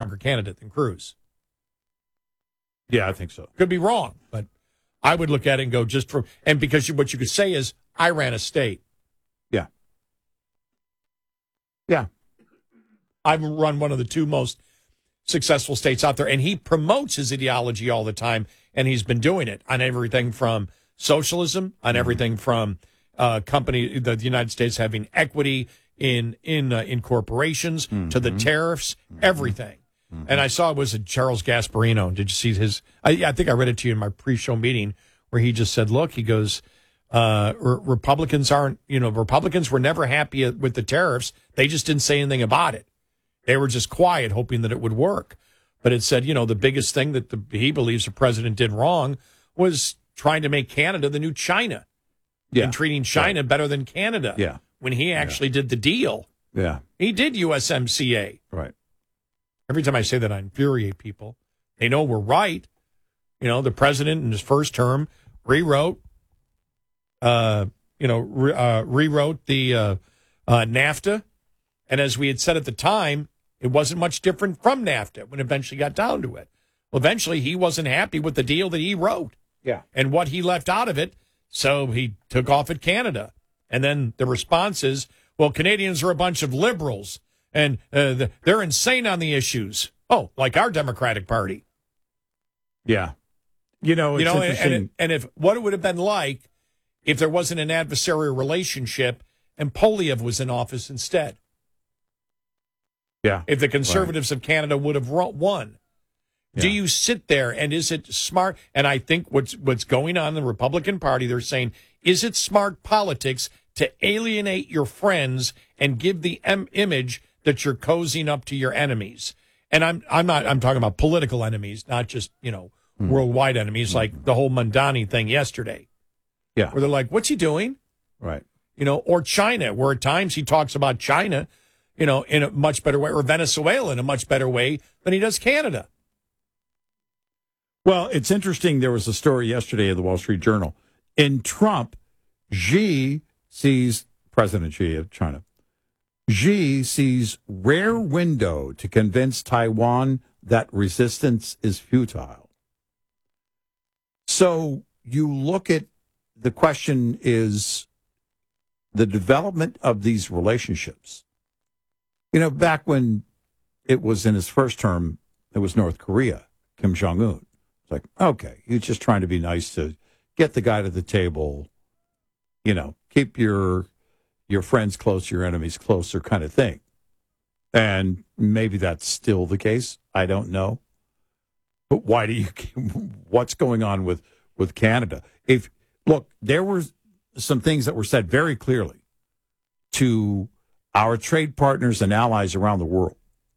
stronger candidate than Cruz. Yeah, I think so. Could be wrong, but I would look at it and go and because what you could say is, I ran a state. Yeah. Yeah. I've run one of the two most successful states out there, and he promotes his ideology all the time, and he's been doing it on everything from socialism, on everything from the United States having equity in corporations, to the tariffs, everything. And I saw it was Charles Gasparino. Did you see his? I think I read it to you in my pre-show meeting where he just said, look, he goes, Republicans were never happy with the tariffs. They just didn't say anything about it. They were just quiet, hoping that it would work. But it said, the biggest thing that he believes the president did wrong was trying to make Canada the new China. Yeah. And treating China better than Canada. Yeah. When he actually did the deal. Yeah. He did USMCA. Right. Every time I say that, I infuriate people. They know we're right. The president in his first term rewrote the NAFTA. And as we had said at the time, it wasn't much different from NAFTA when it eventually got down to it. Well, eventually, he wasn't happy with the deal that he wrote. Yeah. And what he left out of it, so he took off at Canada. And then the response is, well, Canadians are a bunch of liberals, and they're insane on the issues. Oh, like our Democratic Party. Yeah. It's interesting. And if what it would have been like if there wasn't an adversarial relationship and Polyev was in office instead. Yeah. If the Conservatives of Canada would have won. Yeah. Do you sit there and is it smart? And I think what's going on in the Republican Party, they're saying, is it smart politics to alienate your friends and give the image that you're cozying up to your enemies? And I'm talking about political enemies, not just, worldwide enemies, like the whole Mandani thing yesterday. Yeah. Where they're like, what's he doing? Right. Or China, where at times he talks about China, in a much better way, or Venezuela in a much better way than he does Canada. Well, it's interesting. There was a story yesterday in the Wall Street Journal. In Trump, President Xi of China, Xi sees rare window to convince Taiwan that resistance is futile. So you look at the question is the development of these relationships. Back when it was in his first term, it was North Korea, Kim Jong-un. It's like, okay, he's just trying to be nice to get the guy to the table, keep your friends close, your enemies closer kind of thing. And maybe that's still the case. I don't know. But what's going on with Canada? Look, there were some things that were said very clearly to our trade partners and allies around the world.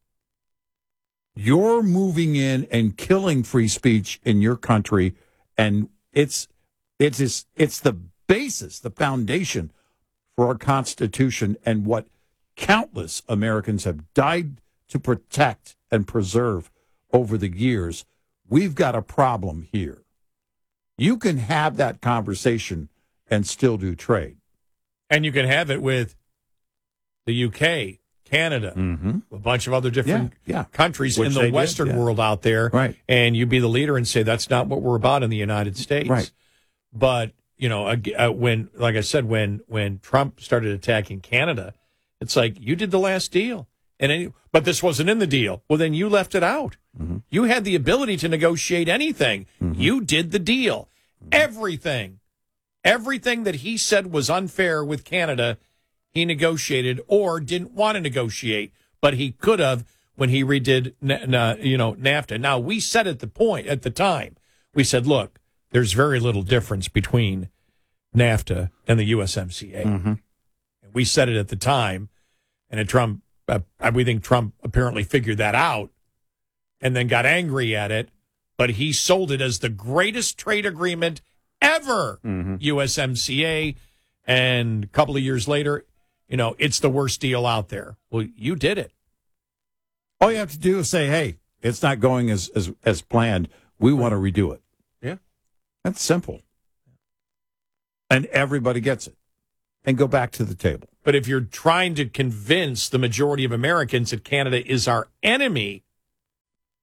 You're moving in and killing free speech in your country, and it's the basis, the foundation for our Constitution and what countless Americans have died to protect and preserve over the years. We've got a problem here. You can have that conversation and still do trade. And you can have it with the UK, Canada, a bunch of other different countries in the Western world out there. Right. And you be the leader and say, that's not what we're about in the United States. Right. But, when Trump started attacking Canada, it's like, you did the last deal. But this wasn't in the deal. Well, then you left it out. Mm-hmm. You had the ability to negotiate anything. Mm-hmm. You did the deal. Mm-hmm. Everything that he said was unfair with Canada, he negotiated or didn't want to negotiate. But he could have when he redid, NAFTA. Now, we said at the time, we said, look, there's very little difference between NAFTA and the USMCA. Mm-hmm. We said it at the time, and we think Trump apparently figured that out and then got angry at it, but he sold it as the greatest trade agreement ever, USMCA, and a couple of years later, it's the worst deal out there. Well, you did it. All you have to do is say, hey, it's not going as planned. We want to redo it. Yeah. That's simple. And everybody gets it. And go back to the table. But if you're trying to convince the majority of Americans that Canada is our enemy,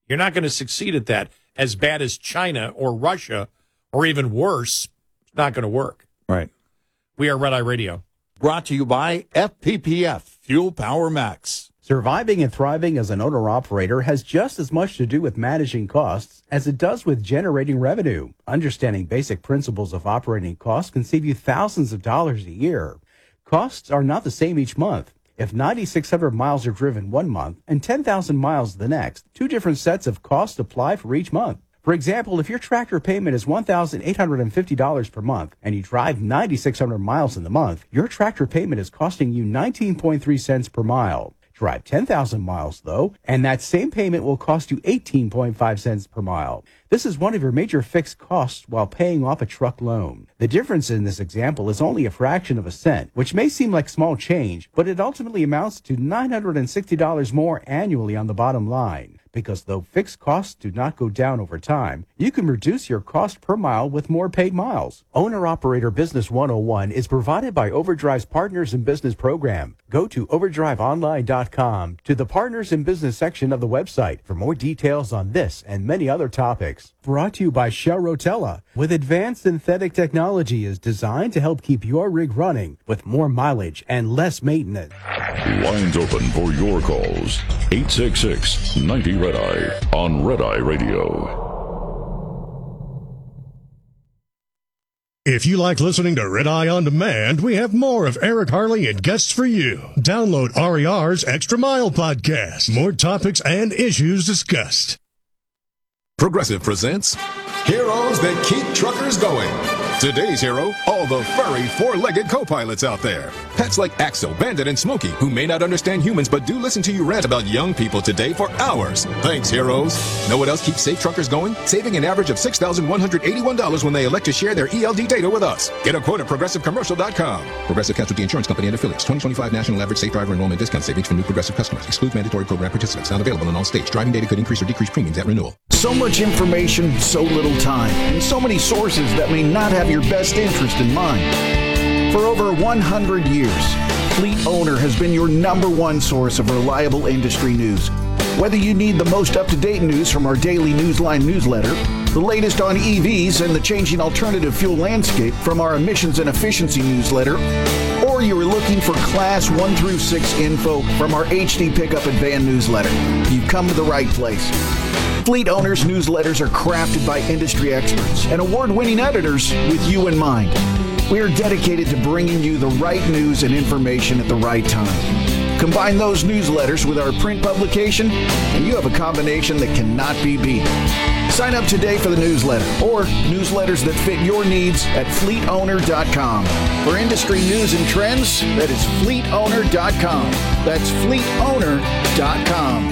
You're not going to succeed at that. As bad as China or Russia, or even worse, it's not going to work. Right. We are Red Eye Radio. Brought to you by FPPF, Fuel Power Max. Surviving and thriving as an owner-operator has just as much to do with managing costs as it does with generating revenue. Understanding basic principles of operating costs can save you thousands of dollars a year. Costs are not the same each month. If 9,600 miles are driven one month and 10,000 miles the next, two different sets of costs apply for each month. For example, if your tractor payment is $1,850 per month and you drive 9,600 miles in the month, your tractor payment is costing you 19.3 cents per mile. Drive 10,000 miles, though, and that same payment will cost you 18.5 cents per mile. This is one of your major fixed costs while paying off a truck loan. The difference in this example is only a fraction of a cent, which may seem like small change, but it ultimately amounts to $960 more annually on the bottom line. Because though fixed costs do not go down over time, you can reduce your cost per mile with more paid miles. Owner-Operator Business 101 is provided by Overdrive's Partners in Business program. Go to overdriveonline.com to the Partners in Business section of the website for more details on this and many other topics. Brought to you by Shell Rotella, with advanced synthetic technology is designed to help keep your rig running with more mileage and less maintenance. Lines open for your calls. 866-90-RED-EYE on Red Eye Radio. If you like listening to Red Eye On Demand, we have more of Eric Harley and guests for you. Download RER's Extra Mile podcast. More topics and issues discussed. Progressive presents Heroes That Keep Truckers Going. Today's hero, all the furry four-legged co-pilots out there. Pets like Axel, Bandit, and Smokey, who may not understand humans but do listen to you rant about young people today for hours. Thanks, heroes. Know what else keeps safe truckers going? Saving an average of $6,181 when they elect to share their ELD data with us. Get a quote at ProgressiveCommercial.com. Progressive Casualty Insurance Company and Affiliates. 2025 National Average Safe Driver Enrollment Discount Savings for new Progressive customers. Excludes mandatory program participants. Not available in all states. Driving data could increase or decrease premiums at renewal. So much information, so little time, and so many sources that may not have your best interest in mind. For over 100 years, Fleet Owner has been your #1 source of reliable industry news. Whether you need the most up-to-date news from our daily Newsline newsletter, the latest on EVs and the changing alternative fuel landscape from our emissions and efficiency newsletter, or you're looking for Class 1 through 6 info from our HD Pickup and Van newsletter, you've come to the right place. Fleet Owners newsletters are crafted by industry experts and award-winning editors with you in mind. We are dedicated to bringing you the right news and information at the right time. Combine those newsletters with our print publication, and you have a combination that cannot be beat. Sign up today for the newsletter or newsletters that fit your needs at fleetowner.com. For industry news and trends, that is fleetowner.com. That's fleetowner.com.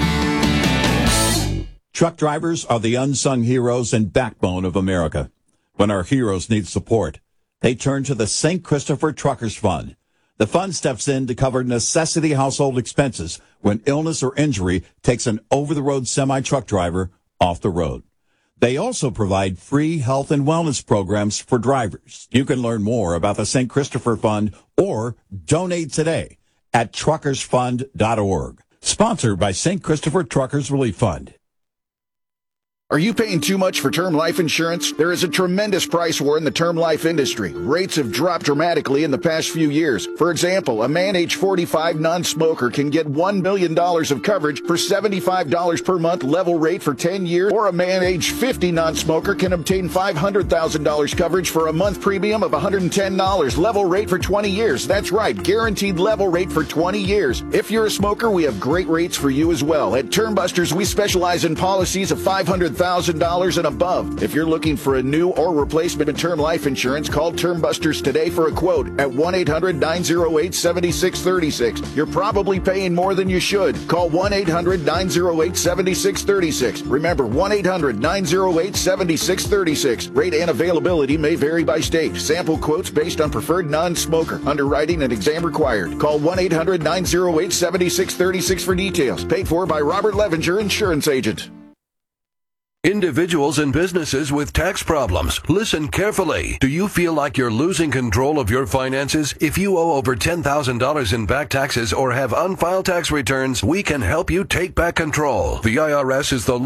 Truck drivers are the unsung heroes and backbone of America. When our heroes need support, they turn to the St. Christopher Truckers Fund. The fund steps in to cover necessity household expenses when illness or injury takes an over-the-road semi-truck driver off the road. They also provide free health and wellness programs for drivers. You can learn more about the St. Christopher Fund or donate today at truckersfund.org. Sponsored by St. Christopher Truckers Relief Fund. Are you paying too much for term life insurance? There is a tremendous price war in the term life industry. Rates have dropped dramatically in the past few years. For example, a man age 45 non-smoker can get $1 million of coverage for $75 per month level rate for 10 years, or a man age 50 non-smoker can obtain $500,000 coverage for a month premium of $110 level rate for 20 years. That's right, guaranteed level rate for 20 years. If you're a smoker, we have great rates for you as well. At Termbusters, we specialize in policies of $500,000 and above. If you're looking for a new or replacement term life insurance, call Termbusters today for a quote at 1-800-908-7636. You're probably paying more than you should. Call 1-800-908-7636. Remember, 1-800-908-7636. Rate and availability may vary by state. Sample quotes based on preferred non-smoker. Underwriting and exam required. Call 1-800-908-7636 for details. Paid for by Robert Levenger, insurance agent. Individuals and businesses with tax problems, listen carefully. Do you feel like you're losing control of your finances? If you owe over $10,000 in back taxes or have unfiled tax returns, we can help you take back control. The IRS is the